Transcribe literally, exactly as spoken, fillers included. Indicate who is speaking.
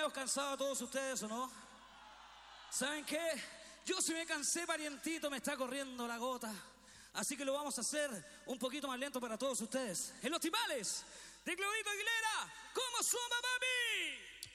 Speaker 1: medio cansados todos ustedes, ¿o no? ¿Saben qué? Yo sí me cansé, parientito, me está corriendo la gota. Así que lo vamos a hacer un poquito más lento para todos ustedes. En los timbales de Claudito Aguilera, ¿cómo suma, papi?